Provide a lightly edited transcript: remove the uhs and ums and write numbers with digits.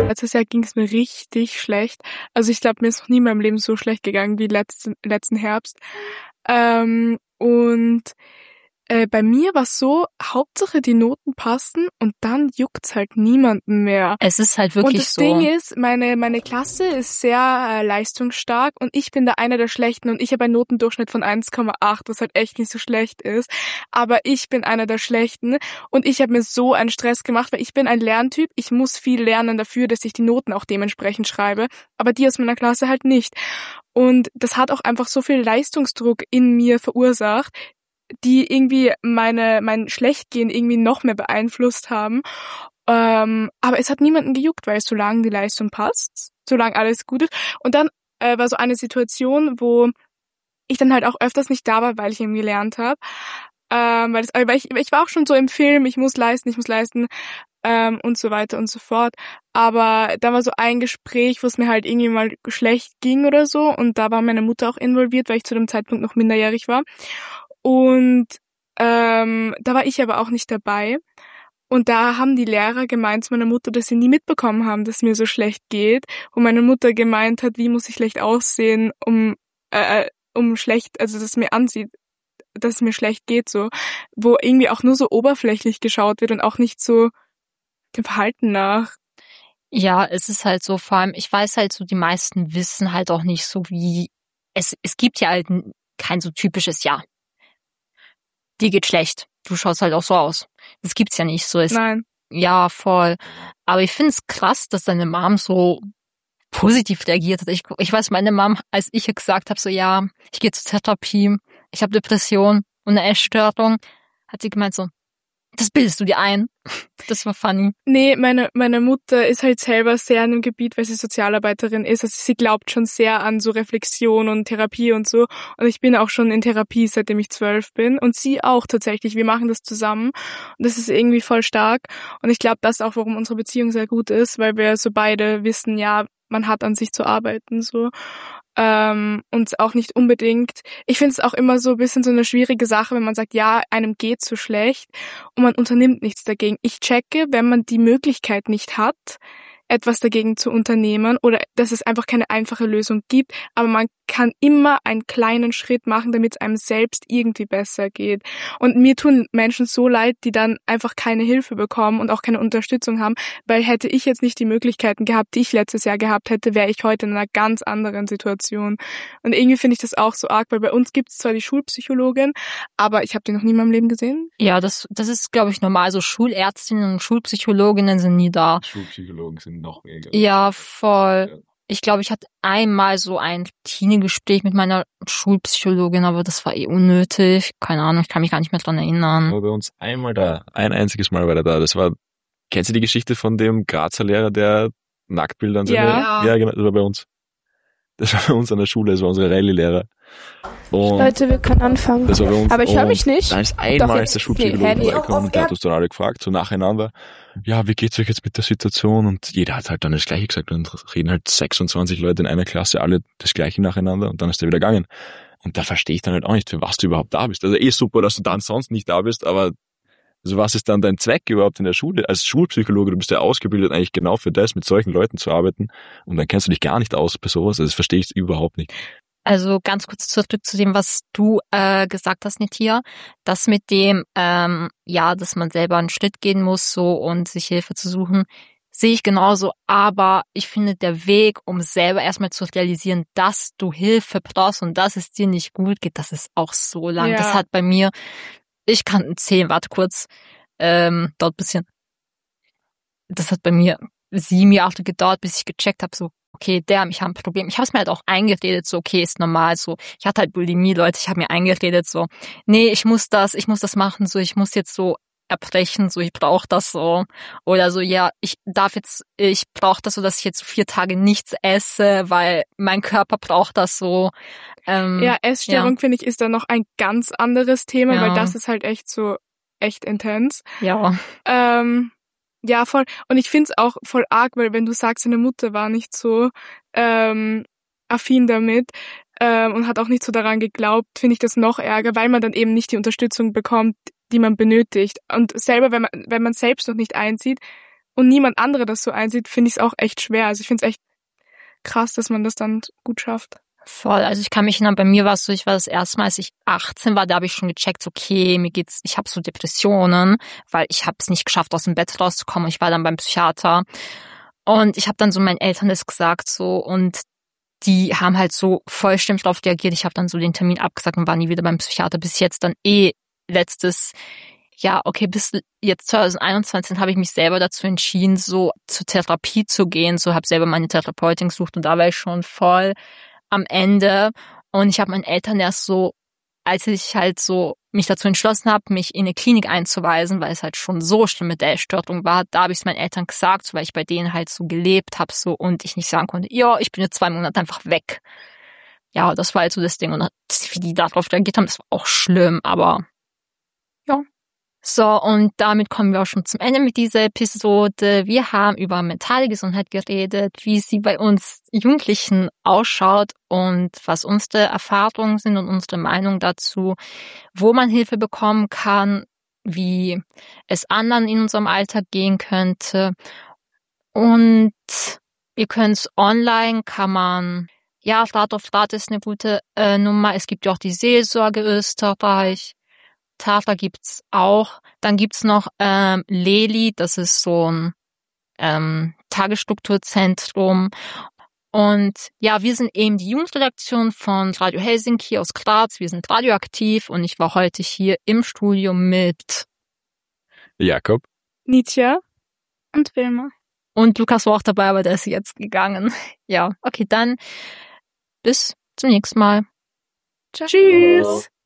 Letztes Jahr ging es mir richtig schlecht. Also ich glaube, mir ist noch nie in meinem Leben so schlecht gegangen wie letzten Herbst. Und bei mir war es so, Hauptsache die Noten passen und dann juckt's halt niemanden mehr. Es ist halt wirklich so. Und das Ding ist, meine Klasse ist sehr leistungsstark und ich bin da einer der Schlechten und ich habe einen Notendurchschnitt von 1,8, was halt echt nicht so schlecht ist. Aber ich bin einer der Schlechten und ich habe mir so einen Stress gemacht, weil ich bin ein Lerntyp. Ich muss viel lernen dafür, dass ich die Noten auch dementsprechend schreibe, aber die aus meiner Klasse halt nicht. Und das hat auch einfach so viel Leistungsdruck in mir verursacht, die irgendwie mein Schlechtgehen irgendwie noch mehr beeinflusst haben. Aber es hat niemanden gejuckt, weil solange die Leistung passt, solange alles gut ist. Und dann war so eine Situation, wo ich dann halt auch öfters nicht da war, weil ich eben gelernt habe. Weil ich war auch schon so im Film, ich muss leisten und so weiter und so fort. Aber da war so ein Gespräch, wo es mir halt irgendwie mal schlecht ging oder so. Und da war meine Mutter auch involviert, weil ich zu dem Zeitpunkt noch minderjährig war. Und da war ich aber auch nicht dabei. Und da haben die Lehrer gemeint zu meiner Mutter, dass sie nie mitbekommen haben, dass mir so schlecht geht. Und meine Mutter gemeint hat, wie muss ich schlecht aussehen, um schlecht, also dass es mir ansieht, dass es mir schlecht geht, so. Wo irgendwie auch nur so oberflächlich geschaut wird und auch nicht so dem Verhalten nach. Ja, es ist halt so, vor allem, ich weiß halt so, die meisten wissen halt auch nicht so, wie, es gibt ja halt kein so typisches Ja. Dir geht schlecht. Du schaust halt auch so aus. Das gibt's ja nicht so. Nein. Ja, voll. Aber ich find's krass, dass deine Mom so positiv reagiert hat. Ich weiß, meine Mom, als ich gesagt habe, so ja, ich gehe zur Therapie, ich habe Depression und eine Essstörung, hat sie gemeint so, das bildest du dir ein. Das war funny. Nee, meine Mutter ist halt selber sehr in dem Gebiet, weil sie Sozialarbeiterin ist. Also sie glaubt schon sehr an so Reflexion und Therapie und so. Und ich bin auch schon in Therapie, seitdem ich 12 bin. Und sie auch tatsächlich. Wir machen das zusammen. Und das ist irgendwie voll stark. Und ich glaube, das ist auch, warum unsere Beziehung sehr gut ist, weil wir so beide wissen, ja, man hat an sich zu arbeiten, so. Und auch nicht unbedingt. Ich finde es auch immer so ein bisschen so eine schwierige Sache, wenn man sagt, ja, einem geht's so schlecht und man unternimmt nichts dagegen. Ich checke, wenn man die Möglichkeit nicht hat, etwas dagegen zu unternehmen oder dass es einfach keine einfache Lösung gibt, aber man kann immer einen kleinen Schritt machen, damit es einem selbst irgendwie besser geht. Und mir tun Menschen so leid, die dann einfach keine Hilfe bekommen und auch keine Unterstützung haben, weil hätte ich jetzt nicht die Möglichkeiten gehabt, die ich letztes Jahr gehabt hätte, wäre ich heute in einer ganz anderen Situation. Und irgendwie finde ich das auch so arg, weil bei uns gibt es zwar die Schulpsychologin, aber ich habe die noch nie in meinem Leben gesehen. Ja, das ist, glaube ich, normal. So Schulärztinnen und Schulpsychologinnen sind nie da. Schulpsychologen sind noch weniger. Ja, voll. Ja. Ich glaube, ich hatte einmal so ein Teenie-Gespräch mit meiner Schulpsychologin, aber das war unnötig. Keine Ahnung, ich kann mich gar nicht mehr dran erinnern. Aber bei uns einmal da, ein einziges Mal war er da. Das war, kennst du die Geschichte von dem Grazer Lehrer, der Nacktbilder an seine... Ja, genau, das war bei uns. Das war bei uns an der Schule, das war unsere Rallye-Lehrer. Und Leute, wir können anfangen. Das war bei uns. Aber ich höre mich nicht. Da ist einmal der Schulpsychologe vorbeigekommen und der hat uns dann alle gefragt, so nacheinander, ja, wie geht's euch jetzt mit der Situation? Und jeder hat halt dann das Gleiche gesagt. Und reden halt 26 Leute in einer Klasse alle das Gleiche nacheinander und dann ist der wieder gegangen. Und da verstehe ich dann halt auch nicht, für was du überhaupt da bist. Also super, dass du dann sonst nicht da bist, aber also was ist dann dein Zweck überhaupt in der Schule? Als Schulpsychologe, du bist ja ausgebildet eigentlich genau für das, mit solchen Leuten zu arbeiten und dann kennst du dich gar nicht aus bei sowas. Also das verstehe ich überhaupt nicht. Also ganz kurz zurück zu dem, was du gesagt hast, Nithya. Das mit dem, dass man selber einen Schritt gehen muss so und sich Hilfe zu suchen, sehe ich genauso. Aber ich finde, der Weg, um selber erstmal zu realisieren, dass du Hilfe brauchst und dass es dir nicht gut geht, das ist auch so lang. Ja. Das hat bei mir, ich kann zählen, warte kurz, dauert ein bisschen. Das hat bei mir 7 Jahre gedauert, bis ich gecheckt habe, so, okay, ich habe ein Problem. Ich habe es mir halt auch eingeredet, so, okay, ist normal, so. Ich hatte halt Bulimie, Leute, ich habe mir eingeredet, so, nee, ich muss das machen, so, ich muss jetzt so erbrechen, so, ich brauche das so. Oder so, ja, ich brauche das so, dass ich jetzt 4 Tage nichts esse, weil mein Körper braucht das so. Essstörung, finde ich, ist dann noch ein ganz anderes Thema, weil das ist halt echt intens. Ja. Ja, voll. Und ich find's auch voll arg, weil wenn du sagst, deine Mutter war nicht so affin damit und hat auch nicht so daran geglaubt, finde ich das noch ärger, weil man dann eben nicht die Unterstützung bekommt, die man benötigt. Und selber, wenn man selbst noch nicht einzieht, und niemand andere das so einsieht, finde ich es auch echt schwer. Also ich finde es echt krass, dass man das dann gut schafft. Voll, also ich kann mich erinnern, bei mir war es so, ich war das erste Mal, als ich 18 war, da habe ich schon gecheckt, okay, ich habe so Depressionen, weil ich habe es nicht geschafft, aus dem Bett rauszukommen. Ich war dann beim Psychiater und ich habe dann so meinen Eltern das gesagt so und die haben halt so vollständig darauf reagiert. Ich habe dann so den Termin abgesagt und war nie wieder beim Psychiater, bis jetzt dann bis jetzt 2021 habe ich mich selber dazu entschieden, so zur Therapie zu gehen, so habe selber meine Therapeutin gesucht und da war ich schon voll am Ende und ich habe meinen Eltern erst so, als ich halt so mich dazu entschlossen habe, mich in eine Klinik einzuweisen, weil es halt schon so schlimm mit der Essstörung war, da habe ich es meinen Eltern gesagt, so, weil ich bei denen halt so gelebt habe so und ich nicht sagen konnte, ja, ich bin jetzt 2 Monate einfach weg. Ja, das war halt so das Ding und wie die darauf reagiert haben, das war auch schlimm, aber ja. So, und damit kommen wir auch schon zum Ende mit dieser Episode. Wir haben über mentale Gesundheit geredet, wie sie bei uns Jugendlichen ausschaut und was unsere Erfahrungen sind und unsere Meinung dazu, wo man Hilfe bekommen kann, wie es anderen in unserem Alltag gehen könnte. Und ihr könnt online, Rat auf Rat ist eine gute Nummer. Es gibt ja auch die Seelsorge Österreich. Tafel gibt's auch. Dann gibt's noch Leli, das ist so ein Tagesstrukturzentrum. Und ja, wir sind eben die Jugendredaktion von Radio Helsinki aus Graz. Wir sind radioaktiv und ich war heute hier im Studio mit Jakob, Nitya und Wilma. Und Lukas war auch dabei, aber der ist jetzt gegangen. Ja, okay, dann bis zum nächsten Mal. Ciao. Tschüss.